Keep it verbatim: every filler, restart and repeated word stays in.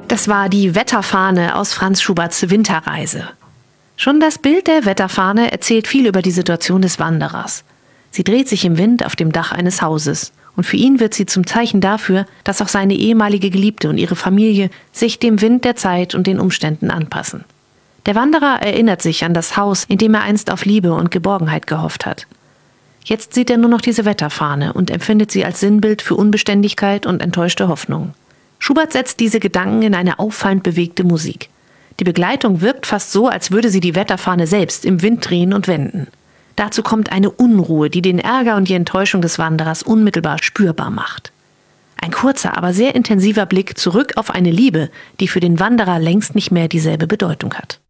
Das war die Wetterfahne aus Franz Schuberts Winterreise. Schon das Bild der Wetterfahne erzählt viel über die Situation des Wanderers. Sie dreht sich im Wind auf dem Dach eines Hauses. Und für ihn wird sie zum Zeichen dafür, dass auch seine ehemalige Geliebte und ihre Familie sich dem Wind der Zeit und den Umständen anpassen. Der Wanderer erinnert sich an das Haus, in dem er einst auf Liebe und Geborgenheit gehofft hat. Jetzt sieht er nur noch diese Wetterfahne und empfindet sie als Sinnbild für Unbeständigkeit und enttäuschte Hoffnung. Schubert setzt diese Gedanken in eine auffallend bewegte Musik. Die Begleitung wirkt fast so, als würde sie die Wetterfahne selbst im Wind drehen und wenden. Dazu kommt eine Unruhe, die den Ärger und die Enttäuschung des Wanderers unmittelbar spürbar macht. Ein kurzer, aber sehr intensiver Blick zurück auf eine Liebe, die für den Wanderer längst nicht mehr dieselbe Bedeutung hat.